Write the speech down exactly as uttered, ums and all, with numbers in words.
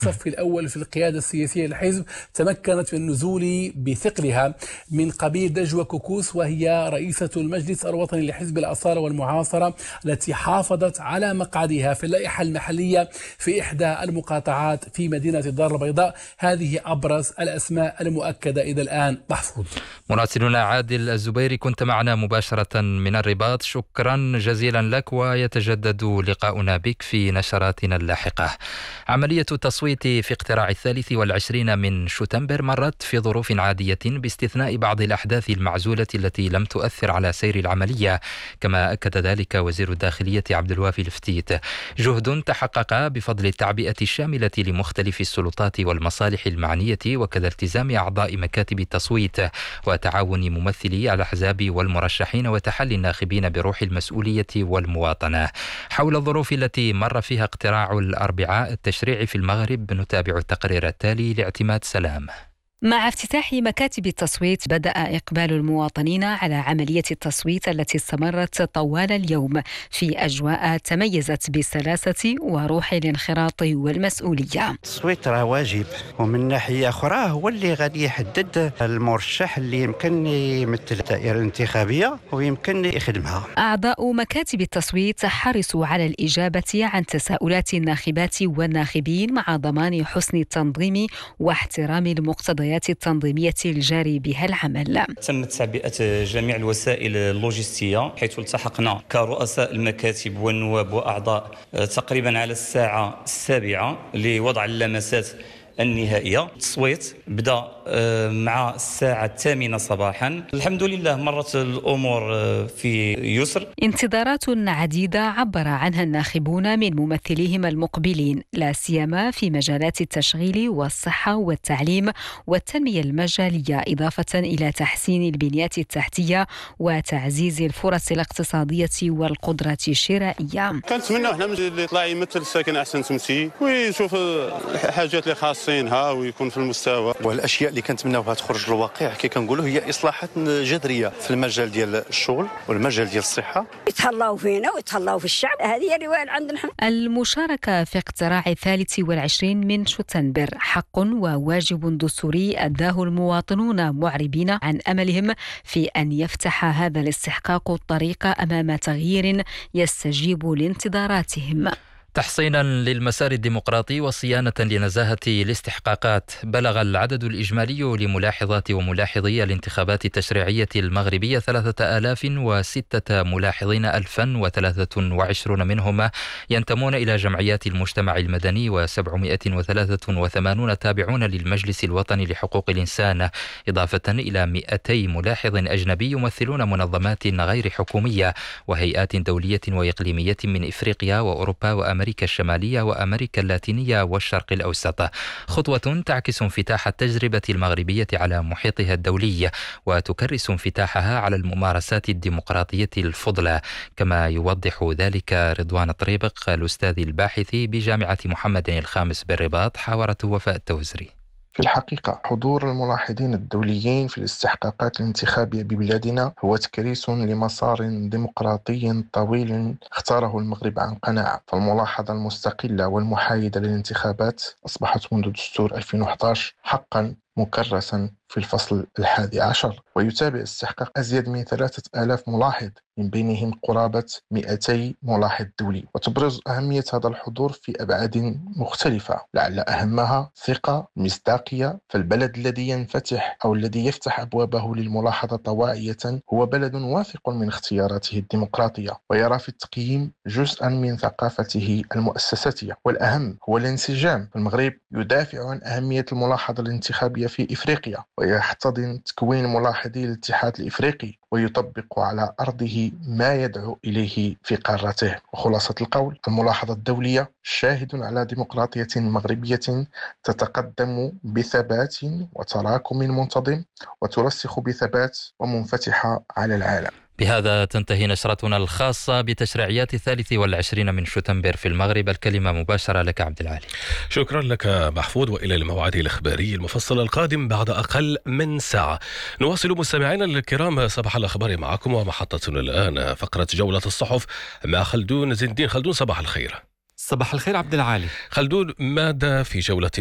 الصف الأول في القيادة السياسية للحزب، تمكنت من النزول بثقلها من قبيل دجوى كوكوس، وهي رئيسة المجلس الوطني لحزب الأصالة والمعاصرة التي حافظت على مقعدها في اللائحة المحلية في إحدى المقاطعات في مدينة الدار البيضاء. هذه أبرز الأسماء المؤكدة إلى الآن. محفوظ. مراسلنا عادل الزبيري، كنت معنا مباشرة من الرباط، شكرا جزيلا لك، ويتجدد لقاؤنا بك في نشراتنا اللاحقة. عملية التصويت في اقتراع الثالث والعشرين من شتنبر مرت في ظروف عادية باستثناء بعض الأحداث المعزولة التي لم تؤثر على سير العملية، كما أكد ذلك وزير الداخلية عبد الوافي الفتيت. جهد تحقق بفضل التعبئة الشاملة لمختلف السلطات والمصالح المعنية، وكذا التزام أعضاء مكاتب التصويت وتعاون ممثلي الأحزاب والمرشحين وتحلي الناخبين بروح المسؤولية والمواطنة. حول الظروف التي مر فيها اقتراع الأربعاء التشريعي في المغرب نتابع التقرير التالي لاعتماد سلام. مع افتتاح مكاتب التصويت بدأ إقبال المواطنين على عملية التصويت التي استمرت طوال اليوم في أجواء تميزت بالسلاسة وروح الانخراط والمسؤولية. التصويت راه واجب، ومن ناحية أخرى هو اللي غادي يحدد المرشح اللي يمكن يمثل الدائرة الانتخابية ويمكن يخدمها. أعضاء مكاتب التصويت حرصوا على الإجابة عن تساؤلات الناخبات والناخبين مع ضمان حسن التنظيم واحترام المقتضيات التنظيمية الجاري بها العمل. تمت تعبئة جميع الوسائل اللوجستية، حيث التحقنا كرؤساء المكاتب والنواب وأعضاء تقريبا على الساعة السابعة لوضع اللمسات النهائية. التصويت بدأ مع الساعة الثامنة صباحا. الحمد لله مرت الأمور في يسر. انتظارات عديدة عبر عنها الناخبون من ممثليهم المقبلين، لا سيما في مجالات التشغيل والصحة والتعليم والتنمية المجالية، إضافة إلى تحسين البنيات التحتية وتعزيز الفرص الاقتصادية والقدرة الشرائية. كنتمنى حنا اللي يطلع يمثل الساكن أحسن تمثيل ويشوف الحاجات اللي خاصينها ويكون في المستوى. والاشياء اللي كنتمناوها تخرج للواقع كي كنقولوا هي اصلاحات جذريه في المجال ديال الشغل والمجال ديال الصحه. يتهلاو فينا ويتهلاو في الشعب، هذه هي الروايه اللي عندنا. المشاركه في اقتراع الثالث والعشرين من شتنبر حق وواجب دستوري اداه المواطنون، معربين عن املهم في ان يفتح هذا الاستحقاق الطريق امام تغيير يستجيب لانتظاراتهم. تحصينا للمسار الديمقراطي وصيانة لنزاهة الاستحقاقات، بلغ العدد الإجمالي لملاحظات وملاحظي الانتخابات التشريعية المغربية ثلاثة آلاف وستة ملاحظين، ألفا وثلاثة وعشرون منهم ينتمون إلى جمعيات المجتمع المدني، وسبعمائة وثلاثة وثمانون تابعون للمجلس الوطني لحقوق الإنسان، إضافة إلى مئتي ملاحظ أجنبي يمثلون منظمات غير حكومية وهيئات دولية وإقليمية من إفريقيا وأوروبا وأمريكا أمريكا الشمالية وأمريكا اللاتينية والشرق الأوسط. خطوة تعكس انفتاح التجربة المغربية على محيطها الدولي وتكرس انفتاحها على الممارسات الديمقراطية الفضلى، كما يوضح ذلك رضوان طريبق الأستاذ الباحث بجامعة محمد الخامس بالرباط، حاورته وفاء التوزري. في الحقيقة حضور الملاحظين الدوليين في الاستحقاقات الانتخابية ببلادنا هو تكريس لمسار ديمقراطي طويل اختاره المغرب عن قناعة. فالملاحظة المستقلة والمحايدة للانتخابات أصبحت منذ دستور ألفين وأحد عشر حقا مكرسا في الفصل الحادي عشر، ويتابع استحقاق أزيد من ثلاثة آلاف ملاحظ، من بينهم قرابة مئتي ملاحظ دولي. وتبرز أهمية هذا الحضور في أبعاد مختلفة، لعل أهمها ثقة مصداقية. فالبلد الذي ينفتح أو الذي يفتح أبوابه للملاحظة طواعية هو بلد واثق من اختياراته الديمقراطية ويرى في التقييم جزءا من ثقافته المؤسساتية. والأهم هو الانسجام. المغرب يدافع عن أهمية الملاحظة الانتخابية في إفريقيا ويحتضن تكوين ملاحظي الاتحاد الإفريقي ويطبق على أرضه ما يدعو إليه في قارته. وخلاصة القول، الملاحظة الدولية شاهد على ديمقراطية مغربية تتقدم بثبات وتراكم منتظم وترسخ بثبات ومنفتحة على العالم. بهذا تنتهي نشرتنا الخاصة بتشريعيات الثالث والعشرين من شتنبر في المغرب. الكلمة مباشرة لك عبد العالي. شكرا لك محفوظ، وإلى الموعد الإخباري المفصل القادم بعد أقل من ساعة. نواصل مستمعينا الكرام صباح الأخبار معكم، ومحطتنا الآن فقرة جولة الصحف مع خلدون زين الدين. خلدون، صباح الخير. صباح الخير عبد العالي. خلدون، ماذا في جولة